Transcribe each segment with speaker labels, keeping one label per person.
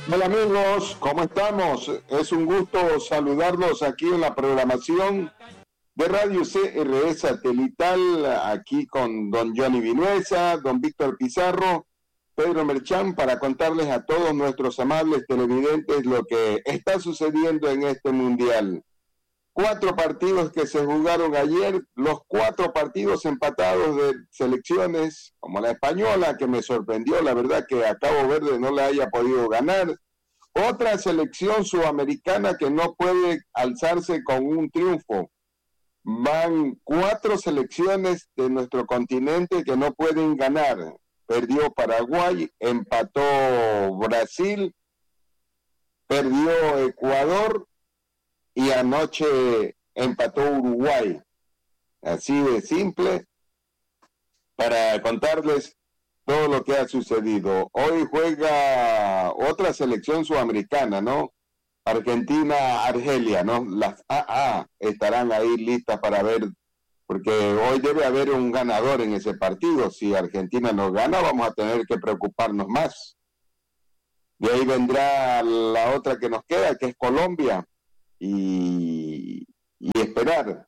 Speaker 1: Hola amigos, ¿cómo estamos? Es un gusto saludarlos aquí en la programación de Radio CRE Satelital, aquí con don Johnny Vinuesa, don Víctor Pizarro, Pedro Merchán, para contarles a todos nuestros amables televidentes lo que está sucediendo en este Mundial. 4 partidos que se jugaron ayer, los 4 partidos empatados de selecciones, como la española, que me sorprendió, la verdad que a Cabo Verde no le haya podido ganar. Otra selección sudamericana que no puede alzarse con un triunfo. Van 4 selecciones de nuestro continente que no pueden ganar. Perdió Paraguay, empató Brasil, perdió Ecuador y anoche empató Uruguay. Así de simple, para contarles todo lo que ha sucedido. Hoy juega otra selección sudamericana, ¿no? Argentina, Argelia, ¿no? Las AA estarán ahí listas para ver, porque hoy debe haber un ganador en ese partido. Si Argentina no gana, vamos a tener que preocuparnos más. De ahí vendrá la otra que nos queda, que es Colombia, y esperar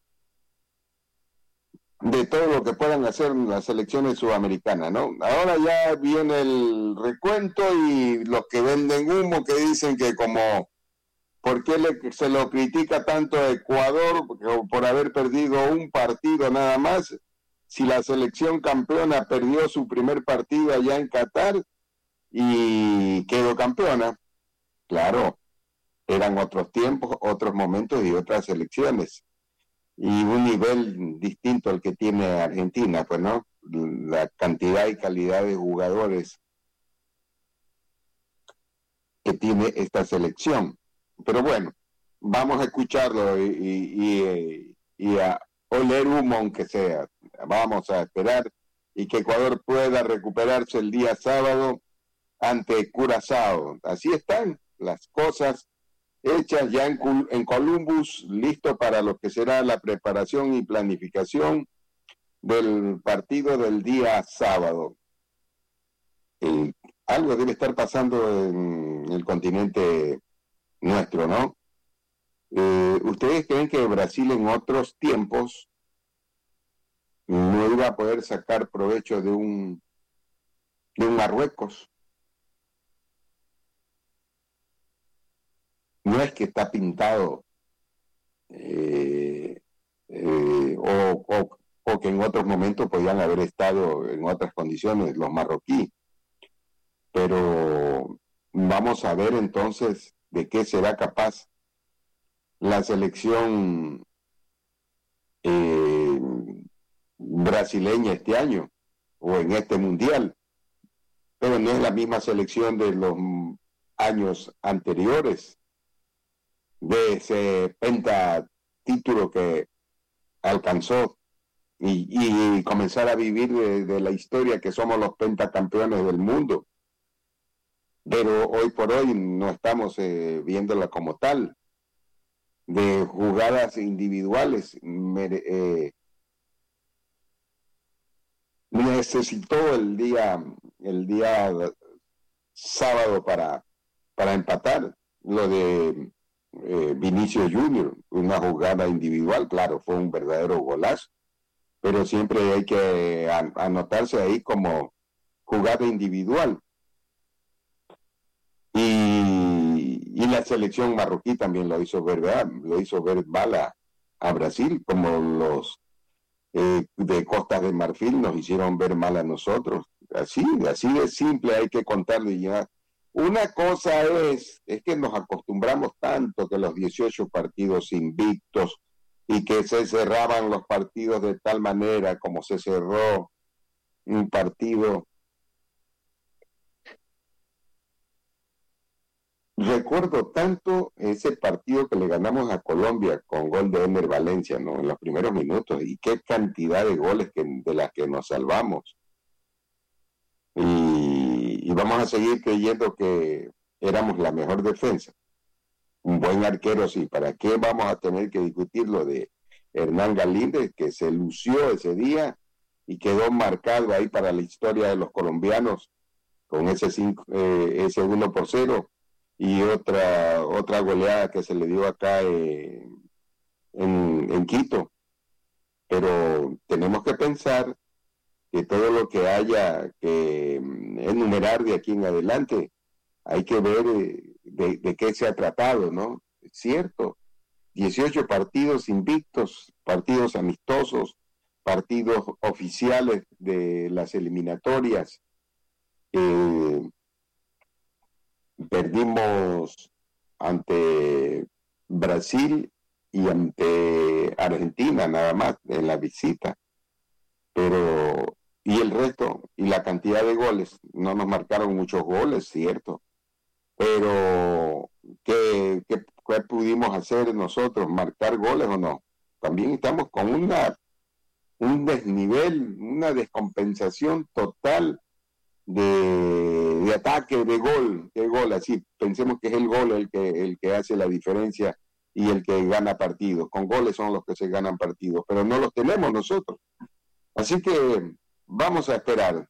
Speaker 1: de todo lo que puedan hacer las selecciones sudamericanas, ¿no? Ahora ya viene el recuento y los que venden humo que dicen que como ¿por qué se lo critica tanto a Ecuador por haber perdido un partido nada más? Si la selección campeona perdió su primer partido allá en Qatar y quedó campeona. Claro, eran otros tiempos, otros momentos y otras selecciones. Y un nivel distinto al que tiene Argentina, pues, ¿no? La cantidad y calidad de jugadores que tiene esta selección. Pero bueno, vamos a escucharlo y a oler humo aunque sea. Vamos a esperar y que Ecuador pueda recuperarse el día sábado ante Curazao. Así están las cosas hechas ya en Columbus, listo para lo que será la preparación y planificación del partido del día sábado. Algo debe estar pasando en el continente nuestro, ¿no? ¿Ustedes creen que Brasil en otros tiempos no iba a poder sacar provecho de un Marruecos? No es que está pintado o que en otros momentos podían haber estado en otras condiciones los marroquíes, pero vamos a ver entonces de qué será capaz la selección brasileña este año o en este mundial, pero no es la misma selección de los años anteriores, de ese pentatítulo que alcanzó y comenzar a vivir de la historia que somos los pentacampeones del mundo. Pero hoy por hoy no estamos viéndola como tal, de jugadas individuales. Necesitó el día sábado para empatar. Lo de Vinicius Junior, una jugada individual, claro, fue un verdadero golazo, pero siempre hay que anotarse ahí como jugada individual. Y la selección marroquí también lo hizo ver, ¿verdad? Lo hizo ver mal a Brasil, como los de Costas de Marfil nos hicieron ver mal a nosotros. Así de simple, hay que contarle ya. Una cosa es que nos acostumbramos tanto que los 18 partidos invictos y que se cerraban los partidos de tal manera como se cerró un partido. Recuerdo tanto ese partido que le ganamos a Colombia con gol de Ener Valencia, ¿no? En los primeros minutos, y qué cantidad de goles de las que nos salvamos. Y vamos a seguir creyendo que éramos la mejor defensa. Un buen arquero, sí. ¿Para qué vamos a tener que discutir lo de Hernán Galíndez, que se lució ese día y quedó marcado ahí para la historia de los colombianos con ese 1-0 y otra goleada que se le dio acá en Quito. Pero tenemos que pensar que todo lo que haya que enumerar de aquí en adelante, hay que ver de qué se ha tratado, ¿no? Es cierto, 18 partidos invictos, partidos amistosos, partidos oficiales de las eliminatorias. Perdimos ante Brasil y ante Argentina nada más en la visita, pero y el resto y la cantidad de goles, no nos marcaron muchos goles, cierto, pero ¿qué pudimos hacer nosotros? ¿Marcar goles o no? También estamos con un desnivel, una descompensación total de ataque, de gol, así, pensemos que es el gol el que hace la diferencia y el que gana partidos. Con goles son los que se ganan partidos, pero no los tenemos nosotros. Así que vamos a esperar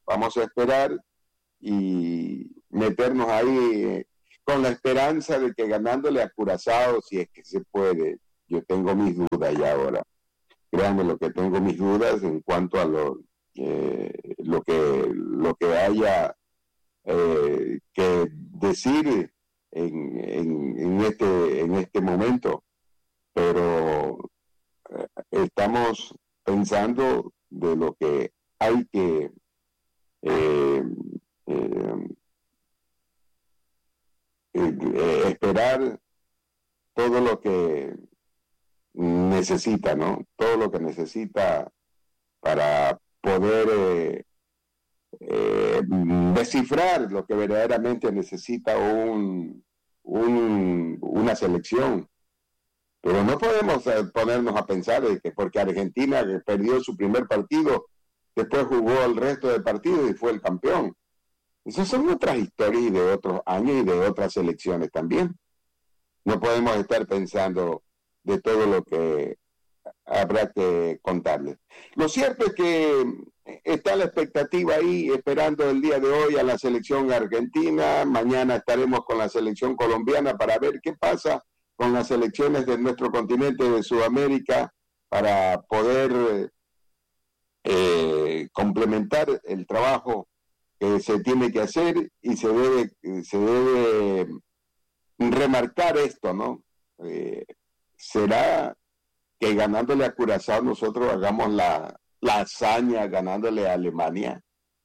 Speaker 1: y meternos ahí con la esperanza de que ganándole a Curazao, si es que se puede. Yo tengo mis dudas ya ahora. Créanme lo que tengo mis dudas en cuanto a lo que haya que decir en este momento, pero estamos pensando de lo que hay que esperar, todo lo que necesita, ¿no? Todo lo que necesita para poder descifrar lo que verdaderamente necesita una selección. Pero no podemos ponernos a pensar de que porque Argentina perdió su primer partido, después jugó el resto del partido y fue el campeón. Esas son otras historias y de otros años y de otras selecciones también. No podemos estar pensando de todo lo que habrá que contarles. Lo cierto es que está la expectativa ahí, esperando el día de hoy a la selección argentina. Mañana estaremos con la selección colombiana para ver qué pasa con las selecciones de nuestro continente de Sudamérica, para poder complementar el trabajo que se tiene que hacer, y se debe remarcar esto, ¿no? Será que ganándole a Curazao nosotros hagamos la hazaña ganándole a Alemania,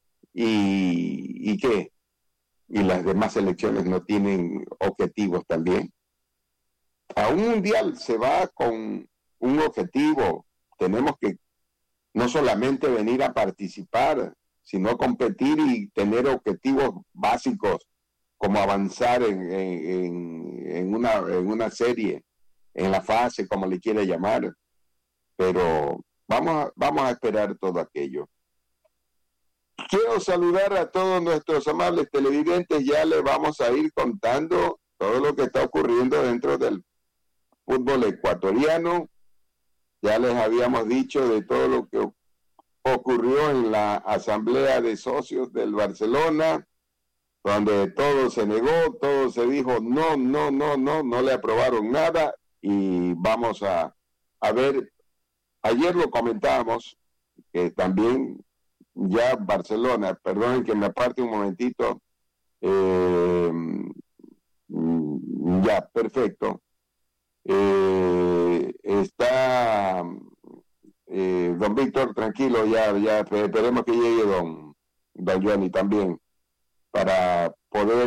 Speaker 1: y ¿qué? Y las demás selecciones no tienen objetivos también. A un mundial se va con un objetivo. Tenemos que no solamente venir a participar, sino competir y tener objetivos básicos, como avanzar en una serie, en la fase, como le quiere llamar. Pero vamos a esperar todo aquello. Quiero saludar a todos nuestros amables televidentes. Ya les vamos a ir contando todo lo que está ocurriendo dentro del fútbol ecuatoriano. Ya les habíamos dicho de todo lo que ocurrió en la asamblea de socios del Barcelona, donde todo se negó, todo se dijo no le aprobaron nada. Y vamos a ver, ayer lo comentábamos, que también ya Barcelona, perdonen que me aparte un momentito, ya, perfecto. Está don Víctor, tranquilo, ya esperemos que llegue don Johnny también, para poder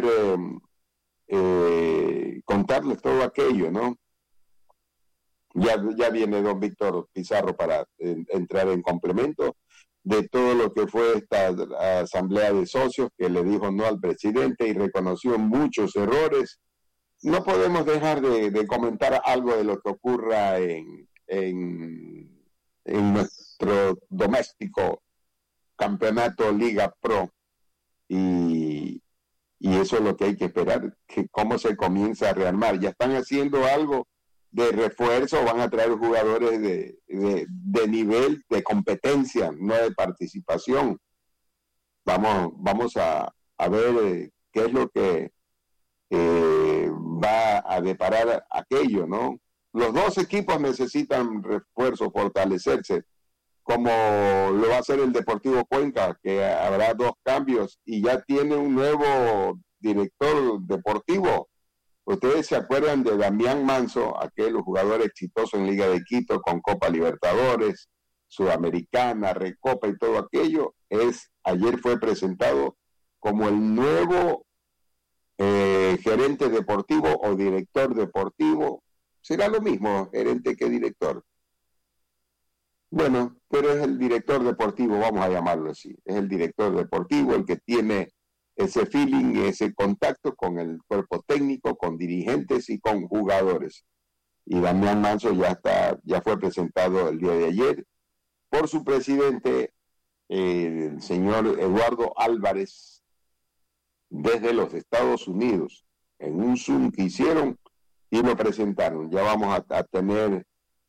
Speaker 1: contarles todo aquello, ¿no? Ya viene don Víctor Pizarro para entrar en complemento de todo lo que fue esta asamblea de socios, que le dijo no al presidente y reconoció muchos errores. No podemos dejar de comentar algo de lo que ocurra en nuestro doméstico campeonato Liga Pro, y eso es lo que hay que esperar, que cómo se comienza a rearmar. Ya están haciendo algo de refuerzo, van a traer jugadores de nivel, de competencia, no de participación. Vamos a a ver qué es lo que va a deparar aquello, ¿no? Los dos equipos necesitan refuerzo, fortalecerse, como lo va a hacer el Deportivo Cuenca, que habrá 2 cambios y ya tiene un nuevo director deportivo. Ustedes se acuerdan de Damián Manso, aquel jugador exitoso en Liga de Quito con Copa Libertadores, Sudamericana, Recopa y todo aquello. Ayer fue presentado como el nuevo gerente deportivo o director deportivo. Será lo mismo gerente que director. Bueno, pero es el director deportivo, vamos a llamarlo así. Es el director deportivo el que tiene ese feeling, ese contacto con el cuerpo técnico, con dirigentes y con jugadores. Y Damián Manso ya fue presentado el día de ayer por su presidente, el señor Eduardo Álvarez, desde los Estados Unidos, en un Zoom que hicieron y lo presentaron. Ya vamos a tener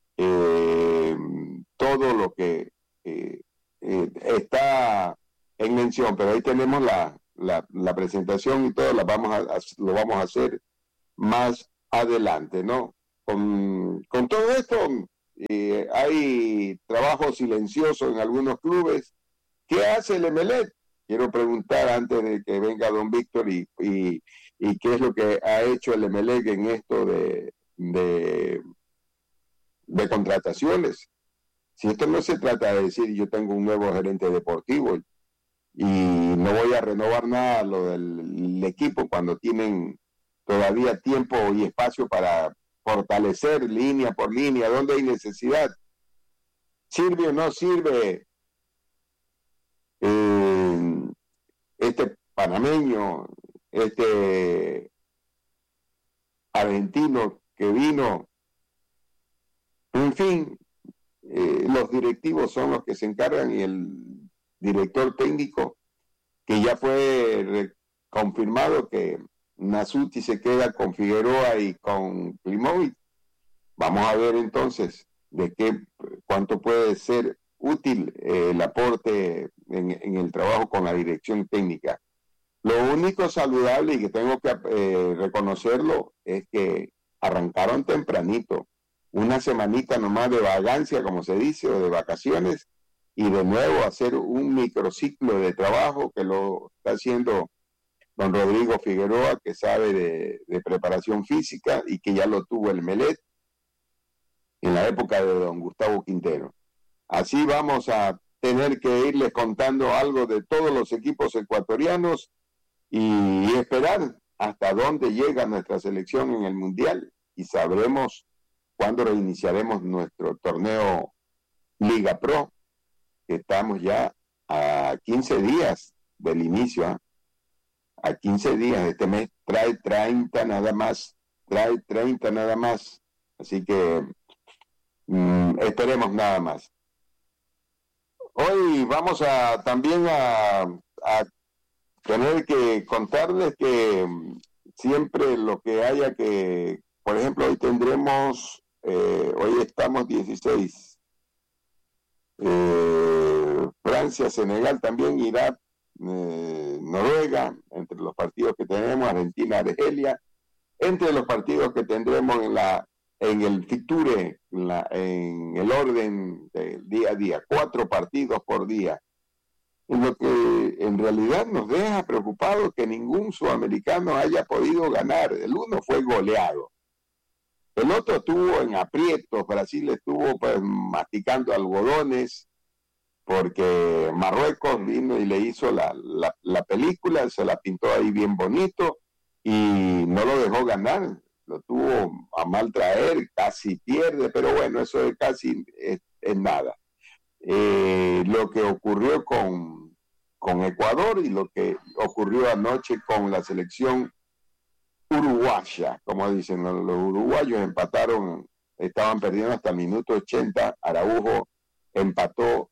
Speaker 1: todo lo que está en mención, pero ahí tenemos la presentación y todo, lo vamos a hacer más adelante, ¿no? Con todo esto, hay trabajo silencioso en algunos clubes. ¿Qué hace el Emelec? Quiero preguntar antes de que venga don Víctor y qué es lo que ha hecho el Emelec en esto de contrataciones. Si esto no se trata de decir yo tengo un nuevo gerente deportivo y no voy a renovar nada lo del equipo cuando tienen todavía tiempo y espacio para fortalecer línea por línea, donde hay necesidad. ¿Sirve o no sirve este panameño, este argentino que vino? En fin, los directivos son los que se encargan y el director técnico, que ya fue confirmado que Nasuti se queda con Figueroa y con Klimovic. Vamos a ver entonces cuánto puede ser útil el aporte en el trabajo con la dirección técnica. Lo único saludable y que tengo que reconocerlo es que arrancaron tempranito, una semanita nomás de vagancia, como se dice, o de vacaciones, y de nuevo hacer un microciclo de trabajo que lo está haciendo don Rodrigo Figueroa, que sabe de preparación física y que ya lo tuvo el Emelec en la época de don Gustavo Quintero. Así vamos a tener que irles contando algo de todos los equipos ecuatorianos y esperar hasta dónde llega nuestra selección en el Mundial y sabremos cuándo reiniciaremos nuestro torneo Liga Pro, que estamos ya a 15 días del inicio, ¿eh? A 15 días, este mes trae 30 nada más, así que esperemos nada más. Hoy vamos también a tener que contarles que siempre lo que haya que, por ejemplo, hoy tendremos, hoy estamos 16, Francia, Senegal también, Irak, Noruega, entre los partidos que tenemos, Argentina, Argelia, entre los partidos que tendremos en el Fiture, en el orden del día a día, 4 partidos por día. En lo que en realidad nos deja preocupados que ningún sudamericano haya podido ganar. El uno fue goleado, el otro estuvo en aprietos, Brasil estuvo pues masticando algodones, porque Marruecos vino y le hizo la película, se la pintó ahí bien bonito y no lo dejó ganar, lo tuvo a mal traer, casi pierde, pero bueno, eso de casi es nada. Lo que ocurrió con Ecuador y lo que ocurrió anoche con la selección uruguaya, como dicen los uruguayos, empataron, estaban perdiendo hasta el minuto 80, Araujo empató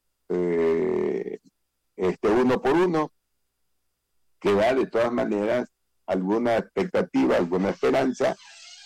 Speaker 1: 1-1, que da de todas maneras alguna expectativa, alguna esperanza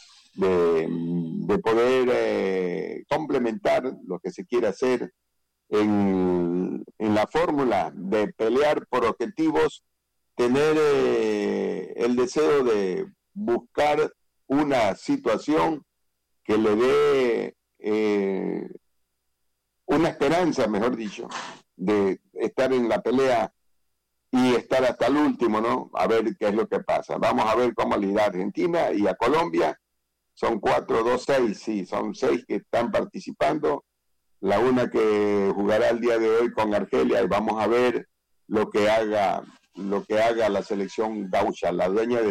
Speaker 1: de poder complementar lo que se quiere hacer en la fórmula de pelear por objetivos tener el deseo de buscar una situación que le dé una esperanza, mejor dicho, de estar en la pelea y estar hasta el último, ¿no? A ver qué es lo que pasa. Vamos a ver cómo le irá a Argentina y a Colombia. Son 4, 2, 6, sí, son 6 que están participando. La una que jugará el día de hoy con Argelia, y vamos a ver lo que haga la selección gaucha, la dueña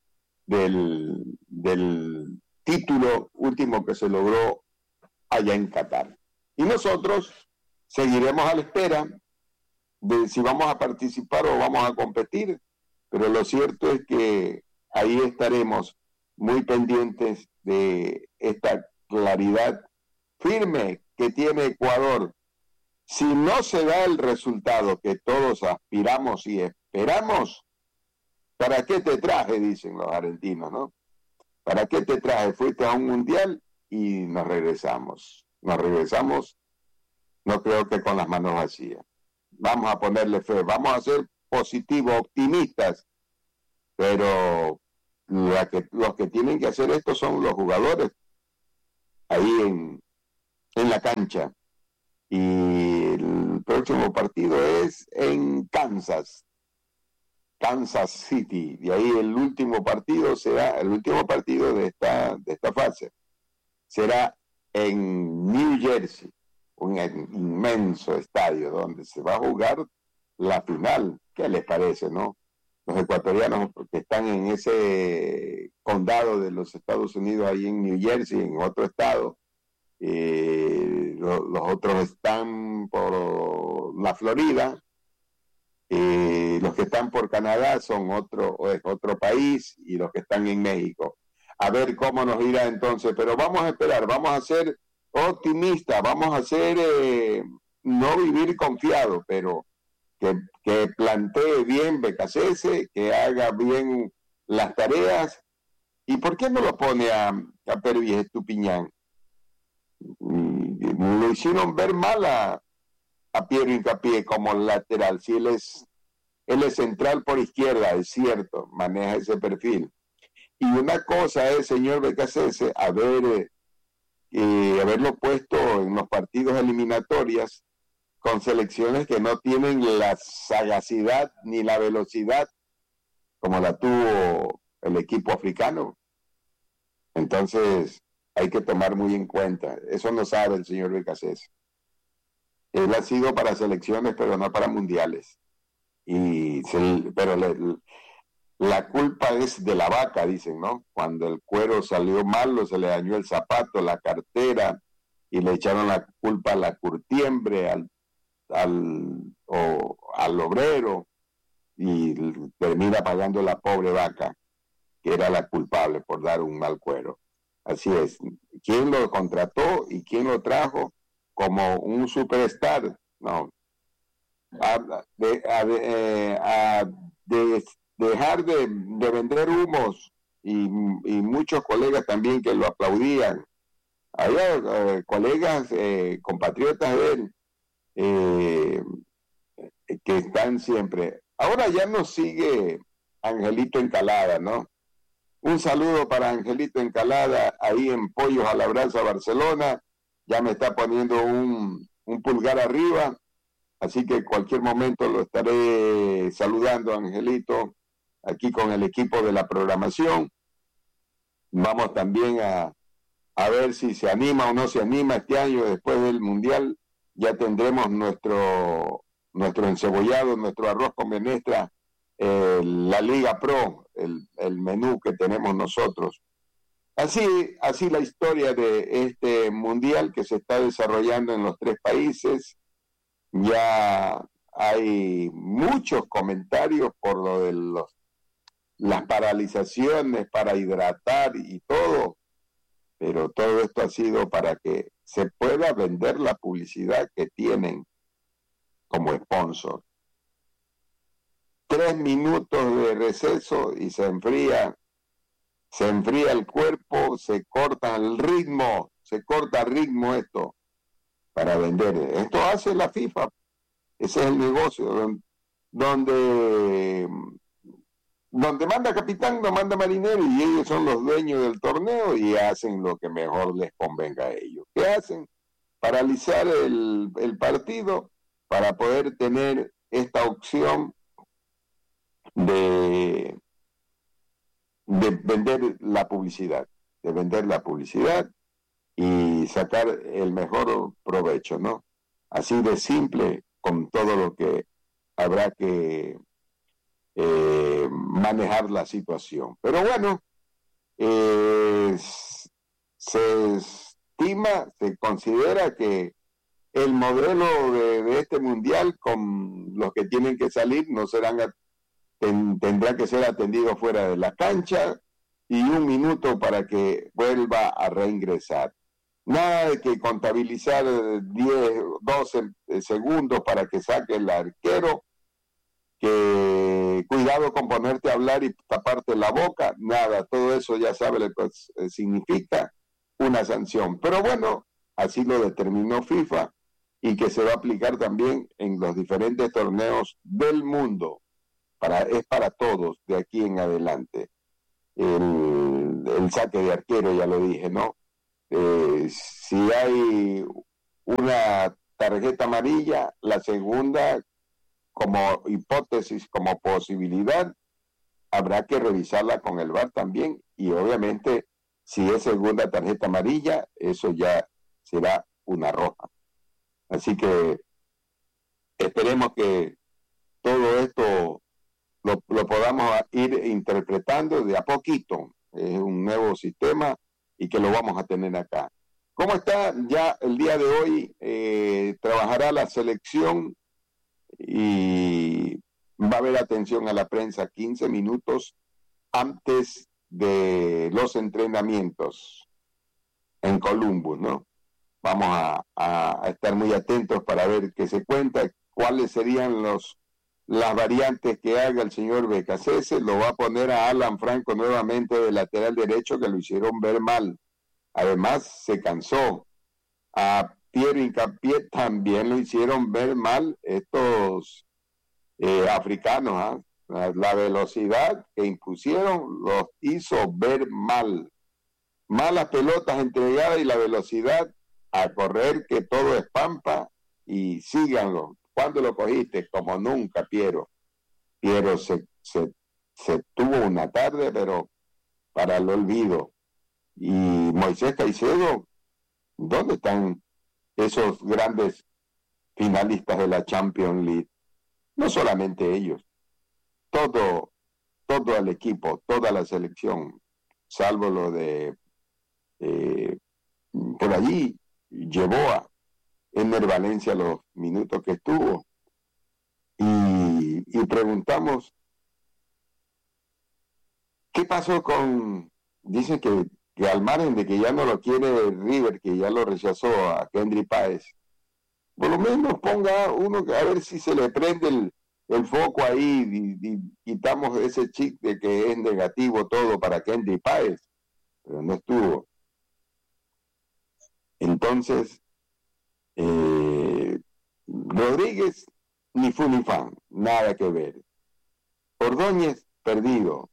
Speaker 1: del título último que se logró allá en Qatar. Y nosotros seguiremos a la espera de si vamos a participar o vamos a competir, pero lo cierto es que ahí estaremos muy pendientes de esta claridad firme que tiene Ecuador. Si no se da el resultado que todos aspiramos y esperamos, ¿para qué te traje? Dicen los argentinos, ¿no? ¿Para qué te traje? Fuiste a un mundial y nos regresamos. No creo que con las manos vacías. Vamos a ponerle fe, vamos a ser positivos, optimistas, pero los que tienen que hacer esto son los jugadores ahí en la cancha. Y el próximo partido es en Kansas City. De ahí el último partido de esta fase será en New Jersey, un inmenso estadio donde se va a jugar la final. ¿Qué les parece, no? Los ecuatorianos que están en ese condado de los Estados Unidos, ahí en New Jersey, en otro estado, los otros están por la Florida, los que están por Canadá son otro país, y los que están en México. A ver cómo nos irá entonces, pero vamos a esperar, vamos a ser optimistas, vamos a ser, no vivir confiado, pero que plantee bien Becasese, que haga bien las tareas. ¿Y por qué no lo pone a Perú y Estupiñán? Lo hicieron ver mal a Piero Hincapié como lateral. Si él es central por izquierda, es cierto, maneja ese perfil. Y una cosa es, señor Becasese, haberlo puesto en los partidos eliminatorias con selecciones que no tienen la sagacidad ni la velocidad como la tuvo el equipo africano. Entonces hay que tomar muy en cuenta. Eso no sabe el señor Becasese. Él ha sido para selecciones, pero no para mundiales. Pero la culpa es de la vaca, dicen, ¿no? Cuando el cuero salió malo, se le dañó el zapato, la cartera, y le echaron la culpa a la curtiembre, al obrero, y termina pagando la pobre vaca, que era la culpable por dar un mal cuero. Así es. ¿Quién lo contrató y quién lo trajo como un superstar? No. Dejar de vender humos, y muchos colegas también que lo aplaudían. Había colegas, compatriotas de él, que están siempre. Ahora ya nos sigue Angelito Encalada, ¿no? Un saludo para Angelito Encalada ahí en Pollos a la Brasa, Barcelona. Ya me está poniendo un pulgar arriba, así que en cualquier momento lo estaré saludando, Angelito, aquí con el equipo de la programación. Vamos también a ver si se anima o no se anima este año. Después del Mundial ya tendremos nuestro encebollado, nuestro arroz con menestra, la Liga Pro, el menú que tenemos nosotros. Así la historia de este Mundial que se está desarrollando en los 3 países. Ya hay muchos comentarios por lo de las paralizaciones para hidratar y todo, pero todo esto ha sido para que se pueda vender la publicidad que tienen como sponsor. 3 minutos de receso y se enfría el cuerpo, se corta el ritmo esto para vender. Esto hace la FIFA, ese es el negocio, donde donde manda capitán no manda marinero, y ellos son los dueños del torneo y hacen lo que mejor les convenga a ellos. ¿Qué hacen? Paralizar el partido para poder tener esta opción de vender la publicidad, y sacar el mejor provecho, ¿no? Así de simple, con todo lo que habrá que manejar la situación. Pero bueno, se considera que el modelo de este mundial, con los que tienen que salir, no serán tendrá que ser atendido fuera de la cancha, y 1 minuto para que vuelva a reingresar. Nada de que contabilizar 10, 12 segundos para que saque el arquero, que cuidado con ponerte a hablar y taparte la boca, nada, todo eso ya sabe lo que significa una sanción. Pero bueno, así lo determinó FIFA, y que se va a aplicar también en los diferentes torneos del mundo. Es para todos de aquí en adelante. El saque de arquero, ya lo dije, ¿no? Si hay una tarjeta amarilla, la segunda, como hipótesis, como posibilidad, habrá que revisarla con el VAR también, y obviamente si es segunda tarjeta amarilla, eso ya será una roja. Así que esperemos que todo esto lo podamos ir interpretando de a poquito. Es un nuevo sistema y que lo vamos a tener acá. ¿Cómo está ya el día de hoy? Trabajará la selección y va a haber atención a la prensa 15 minutos antes de los entrenamientos en Columbus, ¿no? Vamos a estar muy atentos para ver qué se cuenta, cuáles serían las variantes que haga el señor Becasese. Lo va a poner a Alan Franco nuevamente de lateral derecho, que lo hicieron ver mal. Además, se cansó. A Piero Hincapié también lo hicieron ver mal estos africanos. La velocidad que impusieron los hizo ver mal. Malas pelotas entregadas y la velocidad a correr, que todo es pampa, y síganlo. ¿Cuándo lo cogiste? Como nunca, Piero. Piero se tuvo una tarde, pero para el olvido. Y Moisés Caicedo, ¿dónde están esos grandes finalistas de la Champions League? No solamente ellos, todo el equipo, toda la selección, salvo lo de por allí, llevó a Ener Valencia los minutos que estuvo, y preguntamos ¿qué pasó con? Dicen que al margen de que ya no lo quiere River, que ya lo rechazó a Kendry Páez, por lo menos ponga uno a ver si se le prende el foco ahí, y quitamos ese chip de que es negativo todo para Kendry Páez, pero no estuvo. Entonces, Rodríguez, ni fu ni fan, nada que ver. Ordóñez, perdido.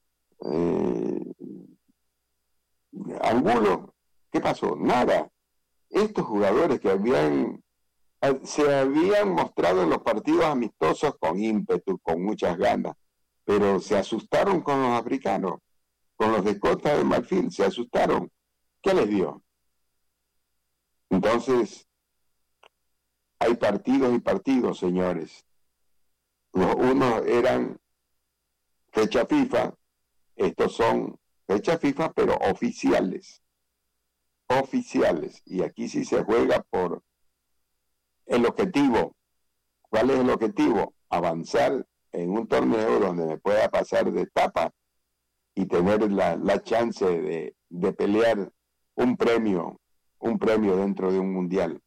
Speaker 1: Angulo, ¿qué pasó? Nada. Estos jugadores que se habían mostrado en los partidos amistosos con ímpetu, con muchas ganas, pero se asustaron con los africanos, con los de Costa de Marfil, se asustaron. ¿Qué les dio? Entonces, hay partidos y partidos, señores. Los unos eran fecha FIFA, estos son fecha FIFA, pero oficiales. Y aquí sí se juega por el objetivo. ¿Cuál es el objetivo? Avanzar en un torneo donde me pueda pasar de etapa y tener la chance de pelear un premio dentro de un mundial.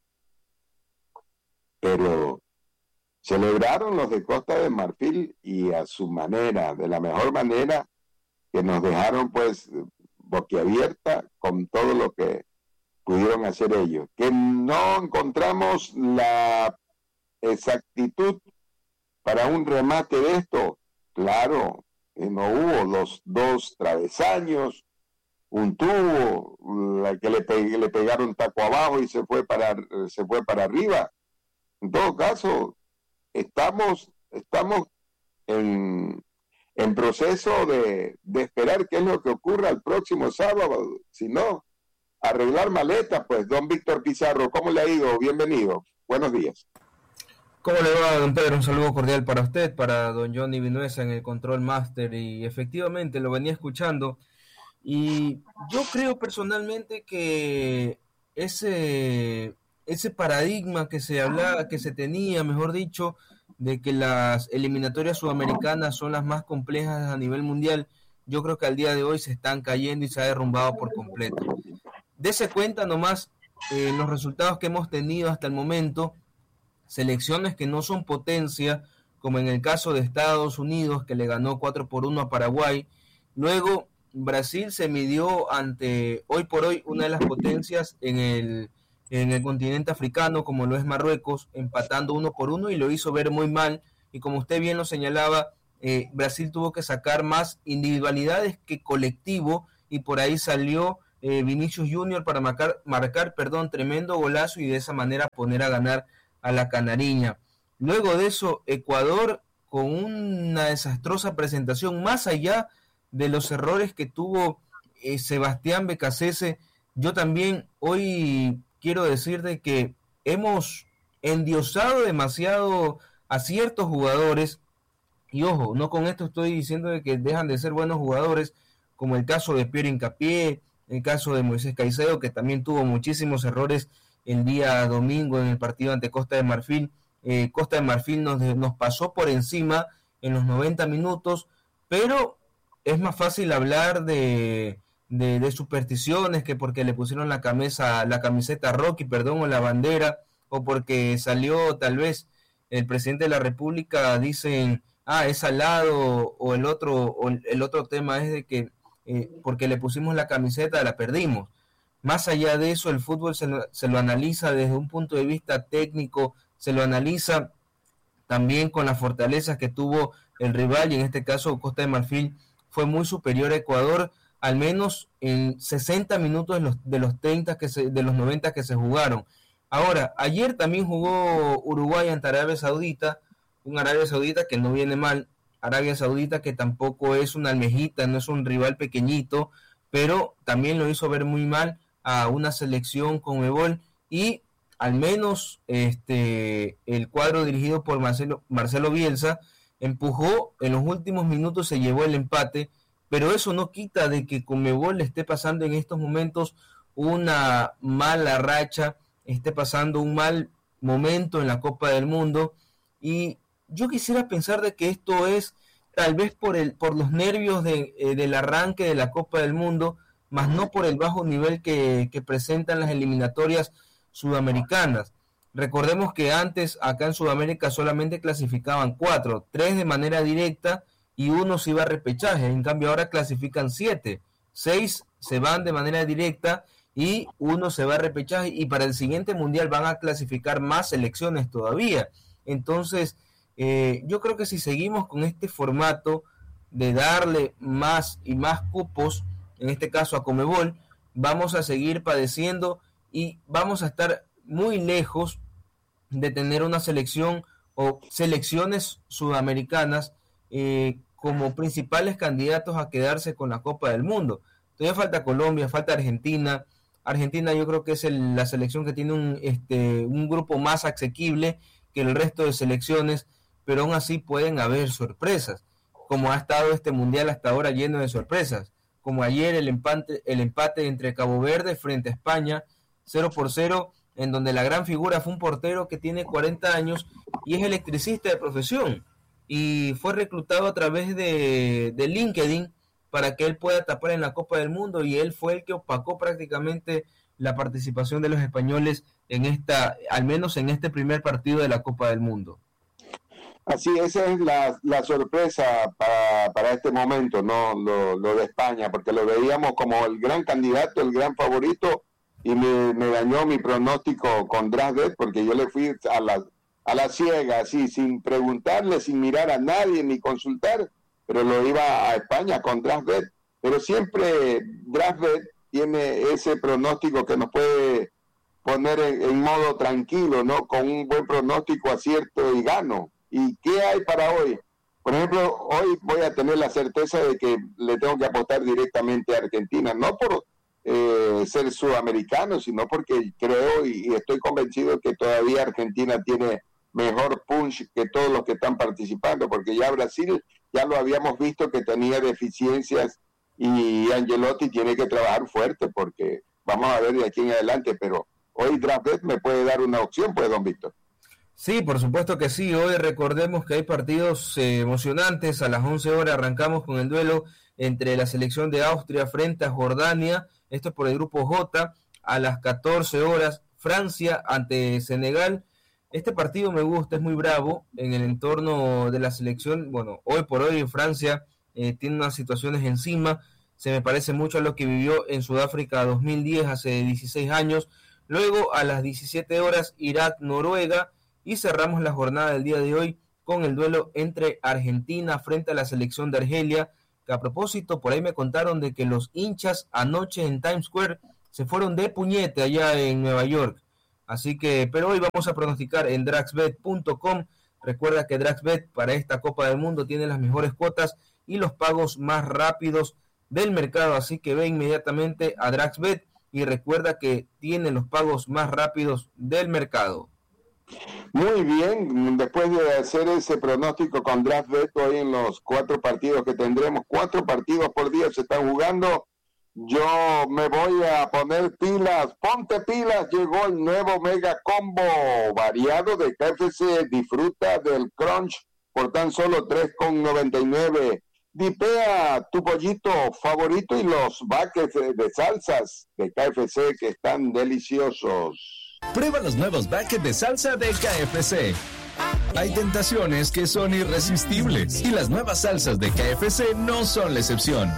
Speaker 1: Pero celebraron los de Costa de Marfil, y a su manera, de la mejor manera, que nos dejaron pues boquiabierta con todo lo que pudieron hacer ellos. Que no encontramos la exactitud para un remate de esto, claro, no hubo los dos travesaños, un tubo, la que le pegaron taco abajo y se fue para arriba. En todo caso, estamos en proceso de esperar qué es lo que ocurra el próximo sábado. Si no, arreglar maletas. Pues, don Víctor Pizarro, ¿cómo le ha ido? Bienvenido. Buenos días.
Speaker 2: ¿Cómo le va, don Pedro? Un saludo cordial para usted, para don Johnny Vinuesa en el Control Master, y efectivamente lo venía escuchando, y yo creo personalmente que ese paradigma que se hablaba, que se tenía, mejor dicho, de que las eliminatorias sudamericanas son las más complejas a nivel mundial, yo creo que al día de hoy se están cayendo y se ha derrumbado por completo. Dese cuenta nomás los resultados que hemos tenido hasta el momento. Selecciones que no son potencia, como en el caso de Estados Unidos, que le ganó 4-1 a Paraguay. Luego Brasil se midió ante, hoy por hoy, una de las potencias en el continente africano, como lo es Marruecos, empatando 1-1, y lo hizo ver muy mal. Y como usted bien lo señalaba, Brasil tuvo que sacar más individualidades que colectivo, y por ahí salió Vinicius Junior para marcar tremendo golazo, y de esa manera poner a ganar a la canariña. Luego de eso, Ecuador con una desastrosa presentación, más allá de los errores que tuvo Sebastián Becasese. Yo también hoy quiero decir de que hemos endiosado demasiado a ciertos jugadores, y ojo, no con esto estoy diciendo de que dejan de ser buenos jugadores, como el caso de Pierre Hincapié, el caso de Moisés Caicedo, que también tuvo muchísimos errores el día domingo en el partido ante Costa de Marfil. Costa de Marfil nos pasó por encima en los 90 minutos, pero es más fácil hablar de supersticiones, que porque le pusieron la camiseta Rocky, o la bandera, o porque salió tal vez el presidente de la República, dicen, es al lado, o el otro tema es de que porque le pusimos la camiseta la perdimos. Más allá de eso, el fútbol se lo analiza desde un punto de vista técnico, se lo analiza también con las fortalezas que tuvo el rival, y en este caso Costa de Marfil fue muy superior a Ecuador, al menos en 60 minutos de los 90 que se jugaron. Ahora, ayer también jugó Uruguay ante Arabia Saudita, un Arabia Saudita que no viene mal, Arabia Saudita que tampoco es una almejita, no es un rival pequeñito, pero también lo hizo ver muy mal a una selección CONMEBOL, y al menos el cuadro dirigido por Marcelo Bielsa empujó en los últimos minutos, se llevó el empate, pero eso no quita de que CONMEBOL le esté pasando en estos momentos una mala racha, esté pasando un mal momento en la Copa del Mundo, y yo quisiera pensar de que esto es tal vez por los nervios del arranque de la Copa del Mundo, más no por el bajo nivel que presentan las eliminatorias sudamericanas. Recordemos que antes acá en Sudamérica solamente clasificaban 4, 3 de manera directa y 1 se iba a repechaje. En cambio ahora clasifican 7, 6 se van de manera directa y 1 se va a repechaje, y para el siguiente mundial van a clasificar más selecciones todavía. Entonces yo creo que si seguimos con este formato de darle más y más cupos, en este caso a CONMEBOL, vamos a seguir padeciendo y vamos a estar muy lejos de tener una selección o selecciones sudamericanas como principales candidatos a quedarse con la Copa del Mundo. Todavía falta Colombia, falta Argentina. Argentina yo creo que es la selección que tiene un grupo más asequible que el resto de selecciones, pero aún así pueden haber sorpresas, como ha estado este mundial hasta ahora lleno de sorpresas, como ayer el empate entre Cabo Verde frente a España, 0-0, en donde la gran figura fue un portero que tiene 40 años y es electricista de profesión, y fue reclutado a través de LinkedIn para que él pueda tapar en la Copa del Mundo, y él fue el que opacó prácticamente la participación de los españoles al menos en este primer partido de la Copa del Mundo.
Speaker 1: Así, esa es la sorpresa para este momento, ¿no? Lo de España, porque lo veíamos como el gran candidato, el gran favorito, y me dañó mi pronóstico con Draghet, porque yo le fui a la ciega, así, sin preguntarle, sin mirar a nadie, ni consultar, pero lo iba a España con DraftBet. Pero siempre DraftBet tiene ese pronóstico que nos puede poner en modo tranquilo, ¿no? Con un buen pronóstico, acierto y gano. ¿Y qué hay para hoy? Por ejemplo, hoy voy a tener la certeza de que le tengo que apostar directamente a Argentina, no por ser sudamericano, sino porque creo y estoy convencido que todavía Argentina tiene mejor punch que todos los que están participando, porque ya Brasil ya lo habíamos visto que tenía deficiencias y Angelotti tiene que trabajar fuerte, porque vamos a ver de aquí en adelante, pero hoy DraftBet me puede dar una opción, pues, don Víctor.
Speaker 2: Sí, por supuesto que sí. Hoy recordemos que hay partidos emocionantes. A las 11 horas arrancamos con el duelo entre la selección de Austria frente a Jordania. Esto es por el grupo J. A las 14 horas, Francia ante Senegal. Este partido me gusta, es muy bravo en el entorno de la selección. Bueno, hoy por hoy Francia tiene unas situaciones encima. Se me parece mucho a lo que vivió en Sudáfrica 2010, hace 16 años. Luego, a las 17 horas, Irak-Noruega. Y cerramos la jornada del día de hoy con el duelo entre Argentina frente a la selección de Argelia, que a propósito, por ahí me contaron de que los hinchas anoche en Times Square se fueron de puñete allá en Nueva York. Así que, pero hoy vamos a pronosticar en draxbet.com. Recuerda que DraxBet para esta Copa del Mundo tiene las mejores cuotas y los pagos más rápidos del mercado, así que ve inmediatamente a DraxBet y recuerda que tiene los pagos más rápidos del mercado.
Speaker 1: Muy bien, después de hacer ese pronóstico con DraftBet, hoy en los 4 partidos que tendremos, 4 partidos por día se están jugando, yo me voy a poner pilas, ponte pilas, llegó el nuevo Mega Combo variado de KFC, disfruta del crunch por tan solo $3.99, dipea tu pollito favorito y los buckets de salsas de KFC que están deliciosos.
Speaker 3: Prueba los nuevos buckets de salsa de KFC. Hay tentaciones que son irresistibles y las nuevas salsas de KFC no son la excepción.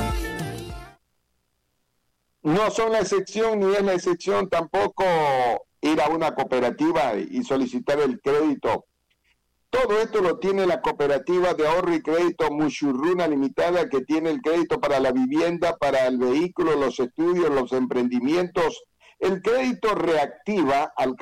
Speaker 1: No son la excepción, ni es la excepción tampoco ir a una cooperativa y solicitar el crédito. Todo esto lo tiene la cooperativa de ahorro y crédito Mushurruna Limitada, que tiene el crédito para la vivienda, para el vehículo, los estudios, los emprendimientos. El crédito reactiva al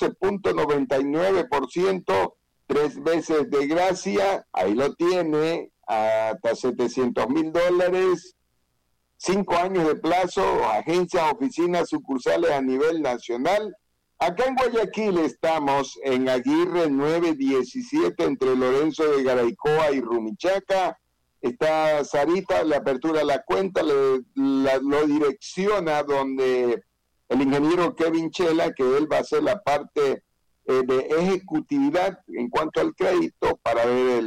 Speaker 1: 14.99%, 3 veces de gracia, ahí lo tiene, hasta $700,000, 5 años de plazo, agencias, oficinas, sucursales a nivel nacional. Acá en Guayaquil estamos en Aguirre 917, entre Lorenzo de Garaycoa y Rumichaca. Está Sarita, le apertura la cuenta, lo direcciona donde el ingeniero Kevin Chela, que él va a hacer la parte de ejecutividad en cuanto al crédito para ver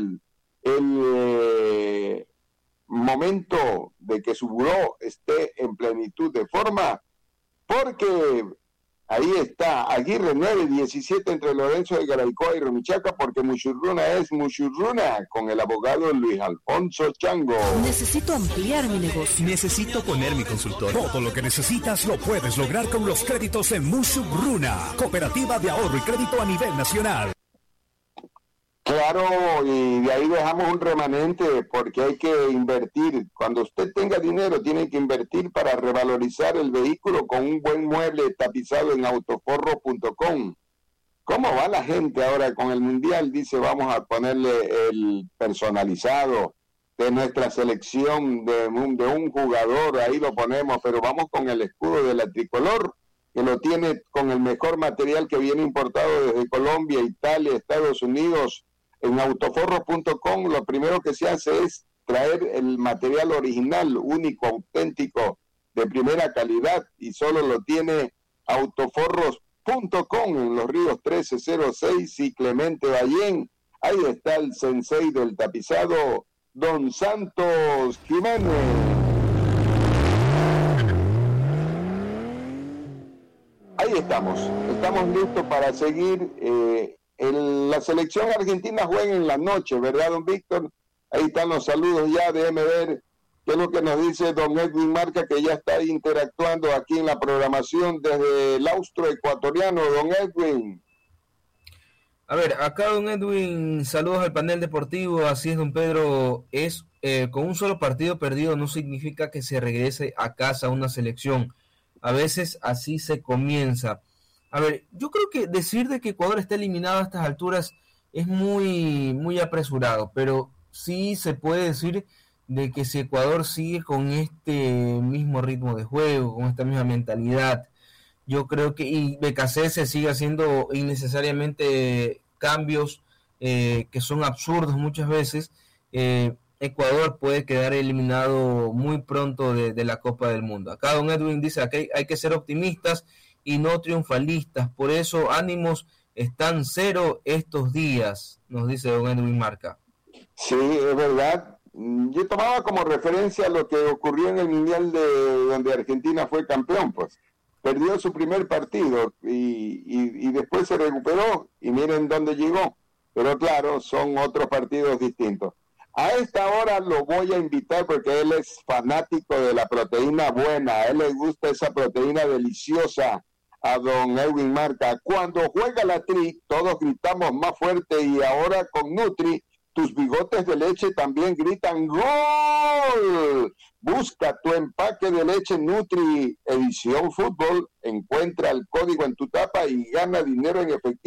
Speaker 1: el momento de que su buró esté en plenitud de forma, porque ahí está, Aguirre 917 entre Lorenzo de Garaycoa y Rumichaca, porque Mushurruna es Mushurruna, con el abogado Luis Alfonso Chango.
Speaker 4: Necesito ampliar mi negocio.
Speaker 5: Necesito poner mi consultor. Todo lo que necesitas lo puedes lograr con los créditos en Mushurruna, cooperativa de ahorro y crédito a nivel nacional.
Speaker 1: Claro, y de ahí dejamos un remanente porque hay que invertir. Cuando usted tenga dinero, tiene que invertir para revalorizar el vehículo con un buen mueble tapizado en autoforro.com. ¿Cómo va la gente ahora con el Mundial? Dice, vamos a ponerle el personalizado de nuestra selección de un jugador, ahí lo ponemos, pero vamos con el escudo de la tricolor, que lo tiene con el mejor material que viene importado desde Colombia, Italia, Estados Unidos. En autoforro.com lo primero que se hace es traer el material original, único, auténtico, de primera calidad, y solo lo tiene autoforros.com en Los Ríos 1306 y Clemente Ballén. Ahí está el sensei del tapizado, Don Santos Jiménez. Ahí estamos listos para seguir. La selección argentina juega en la noche, ¿verdad, don Víctor? Ahí están los saludos ya, déjeme ver qué es lo que nos dice don Edwin Marca, que ya está interactuando aquí en la programación desde el austroecuatoriano. Don Edwin.
Speaker 2: A ver, acá don Edwin, saludos al panel deportivo, así es don Pedro, es con un solo partido perdido no significa que se regrese a casa a una selección. A veces así se comienza. A ver, yo creo que decir de que Ecuador está eliminado a estas alturas es muy apresurado, pero sí se puede decir de que si Ecuador sigue con este mismo ritmo de juego, con esta misma mentalidad, yo creo que y BKC se sigue haciendo innecesariamente cambios que son absurdos muchas veces, Ecuador puede quedar eliminado muy pronto de la Copa del Mundo. Acá don Edwin dice que hay que ser optimistas y no triunfalistas, por eso ánimos están cero estos días, nos dice don Edwin Marca.
Speaker 1: Sí, es verdad. Yo tomaba como referencia lo que ocurrió en el Mundial donde Argentina fue campeón, pues. Perdió su primer partido y después se recuperó y miren dónde llegó. Pero claro, son otros partidos distintos. A esta hora lo voy a invitar porque él es fanático de la proteína buena, a él le gusta esa proteína deliciosa, a don Edwin Marca. Cuando juega la Tri, todos gritamos más fuerte y ahora con Nutri, tus bigotes de leche también gritan ¡Gol! Busca tu empaque de leche Nutri Edición Fútbol, encuentra el código en tu tapa y gana dinero en efectivo.